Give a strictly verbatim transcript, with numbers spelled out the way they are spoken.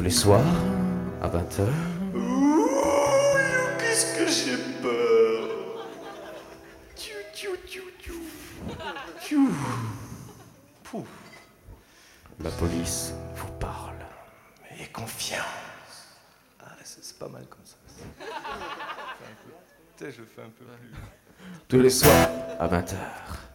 Tous les soirs, à vingt heures. Ouh, qu'est-ce que j'ai peur. Tchou, tchou, tchou, tchou. Tchou. Pouf. La police vous parle. Mais confiance. Ah, c'est, c'est pas mal comme ça. Tu sais, je fais un peu plus. Tous les soirs, à vingt heures.